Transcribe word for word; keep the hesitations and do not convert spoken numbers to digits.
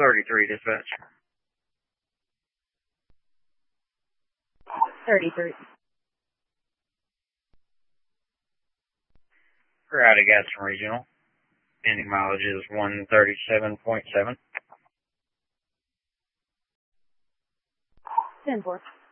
thirty-three, dispatch. thirty-three. We're out of Gadsden Regional. Ending mileage is one thirty-seven point seven. ten four.